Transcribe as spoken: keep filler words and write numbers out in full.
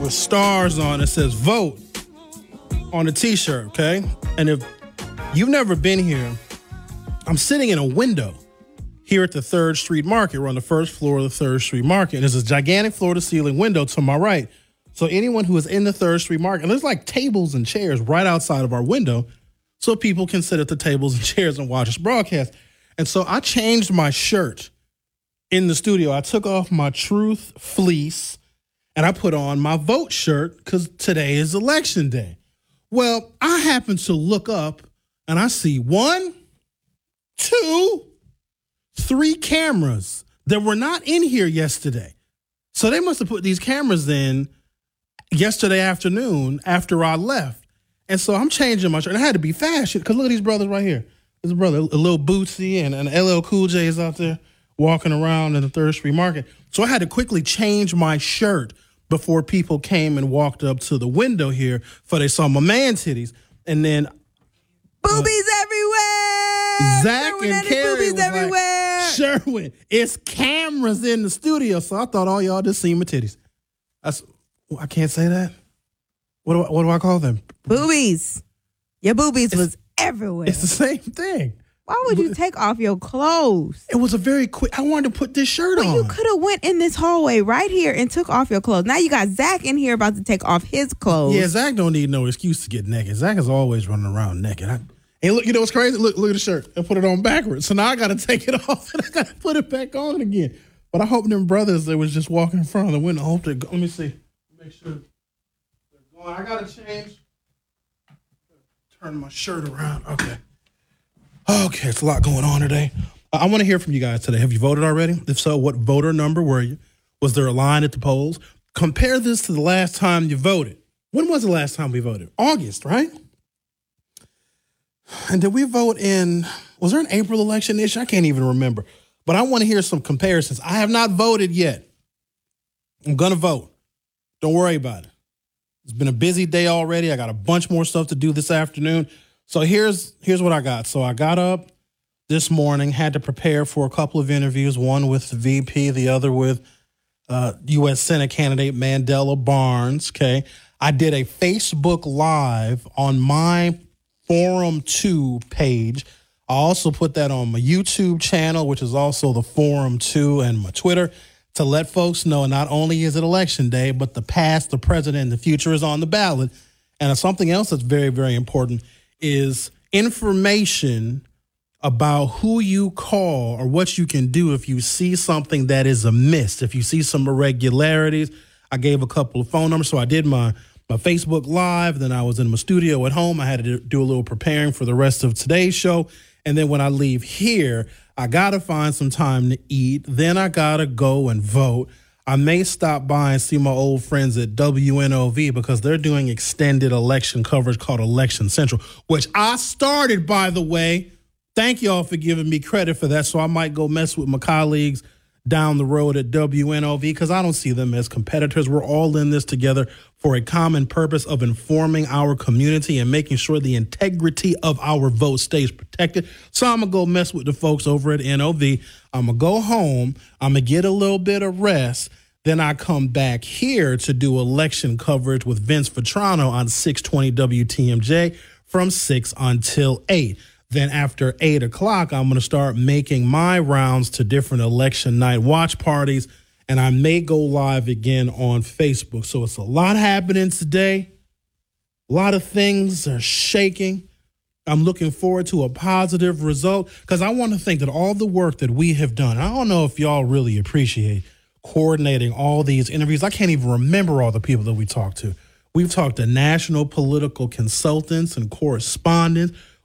with stars on it. Says vote on the t-shirt, okay? And if you've never been here, I'm sitting in a window here at the third Street Market. We're on the first floor of the third Street Market. And there's a gigantic floor-to-ceiling window to my right. So anyone who is in the third Street Market, and there's like tables and chairs right outside of our window so people can sit at the tables and chairs and watch us broadcast. And so I changed my shirt in the studio. I took off my Truth fleece and I put on my vote shirt because today is election day. Well, I happen to look up and I see one, two, three cameras that were not in here yesterday. So they must have put these cameras in yesterday afternoon after I left. And so I'm changing my shirt. And I had to be fashion because look at these brothers right here. There's a brother, a little Bootsy and an L L Cool J is out there walking around in the third Street Market. So I had to quickly change my shirt before people came and walked up to the window here for they saw my man titties. And then boobies uh, everywhere. Zach Sherwin and Carrie boobies was everywhere. Like, Sherwin, it's cameras in the studio. So I thought all y'all just seen my titties. I, I can't say that. What do I, what do I call them? Boobies. Your boobies it's, was everywhere. It's the same thing. Why would you take off your clothes? It was a very quick. I wanted to put this shirt well, on. You could have went in this hallway right here and took off your clothes. Now you got Zach in here about to take off his clothes. Yeah, Zach don't need no excuse to get naked. Zach is always running around naked. I, and look, you know what's crazy? Look, look at the shirt. I put it on backwards. So now I got to take it off and I got to put it back on again. But I hope them brothers that was just walking in front of the window, I hope they go. Let me see. Make sure they're going. I got to change. Turn my shirt around. Okay. Okay, it's a lot going on today. I want to hear from you guys today. Have you voted already? If so, what voter number were you? Was there a line at the polls? Compare this to the last time you voted. When was the last time we voted? August, right? And did we vote in, was there an April election-ish? I can't even remember. But I want to hear some comparisons. I have not voted yet. I'm going to vote. Don't worry about it. It's been a busy day already. I got a bunch more stuff to do this afternoon. So here's here's what I got. So I got up this morning, had to prepare for a couple of interviews, one with the V P, the other with uh, U S Senate candidate Mandela Barnes, okay? I did a Facebook Live on my Forum two page. I also put that on my YouTube channel, which is also the Forum two, and my Twitter, to let folks know not only is it election day, but the past, the present, and the future is on the ballot. And something else that's very, very important is information about who you call or what you can do if you see something that is amiss, if you see some irregularities. I gave a couple of phone numbers. So I did my, my Facebook Live. Then I was in my studio at home. I had to do a little preparing for the rest of today's show. And then when I leave here, I got to find some time to eat. Then I got to go and vote. I may stop by and see my old friends at W N O V because they're doing extended election coverage called Election Central, which I started, by the way. Thank y'all for giving me credit for that. So I might go mess with my colleagues down the road at W N O V because I don't see them as competitors. We're all in this together for a common purpose of informing our community and making sure the integrity of our vote stays protected. So I'm going to go mess with the folks over at N O V. I'm going to go home. I'm going to get a little bit of rest. Then I come back here to do election coverage with Vince Vetrano on six twenty W T M J from six until eight. Then after eight o'clock, I'm going to start making my rounds to different election night watch parties, and I may go live again on Facebook. So it's a lot happening today. A lot of things are shaking. I'm looking forward to a positive result because I want to think that all the work that we have done, I don't know if y'all really appreciate coordinating all these interviews. I can't even remember all the people that we talked to. We've talked to national political consultants and correspondents.